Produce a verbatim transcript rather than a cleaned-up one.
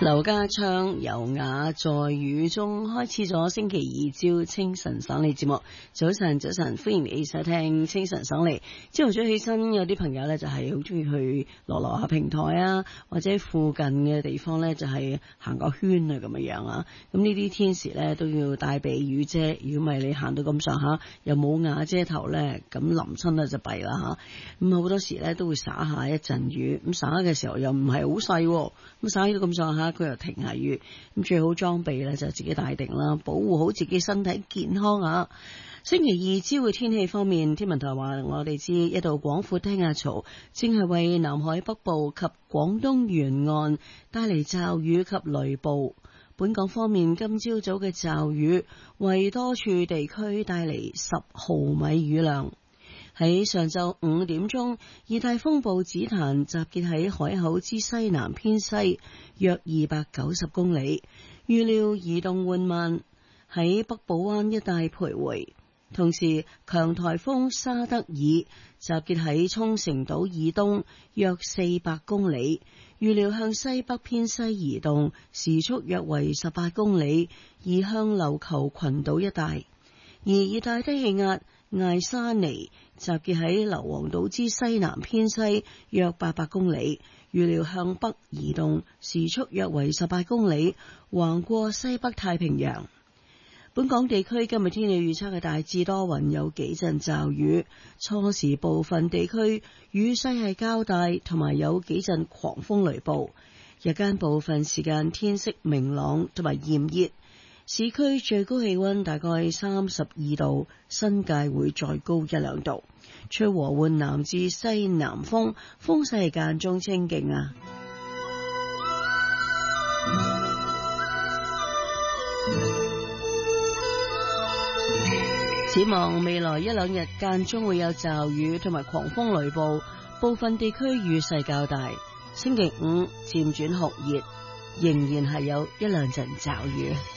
劉家昌優雅在雨中開始咗星期二朝清晨爽利節目。早晨，早晨，歡迎你收聽清晨爽利。朝頭早起身，有啲朋友呢就係好中意去羅羅下平台啊，或者附近嘅地方呢就係行個圈啊咁樣樣啊。咁呢啲天時呢都要帶備雨遮，如果唔係你行到咁上下又冇瓦遮頭呢，咁淋親呢就弊啦吓。咁好多時呢都會灑下一陣雨，咁灑嘅時候又唔係好細，咁灑到咁上下。佢又停下雨，咁最好裝備咧就自己帶定啦，保護好自己身體健康啊！星期二朝嘅天氣方面，天文台話我哋知一道廣闊低壓槽正係為南海北部及廣東沿岸帶嚟驟雨及雷暴。本港方面，今朝早嘅驟雨為多處地區帶嚟十毫米雨量。喺上晝五點鐘，熱帶風暴紫檀集結喺海口之西南偏西約二百九十公里，預料移動緩慢，喺北部灣一帶徘徊。同時，強颱風沙德爾集結喺沖繩島以東約四百公里，預料向西北偏西移動，時速約為十八公里，移向琉球群島一帶。而熱帶低氣壓艾沙尼集結喺硫磺島之西南偏西約八百公里，預料向北移動，時速約為十八公里，橫過西北太平洋。本港地區今日天氣預測係大致多雲，有幾陣驟雨，初時部分地區雨勢係較大，同埋有幾陣狂風雷暴。日間部分時間天色明朗同埋炎熱。市區最高氣溫大概三十二度，新界會再高一兩度。吹和緩南至西南風，風勢間中清勁啊！展望未來一兩日間中會有驟雨同埋狂風雷暴，部分地區雨勢較大。星期五漸轉酷熱，仍然係有一兩陣驟雨。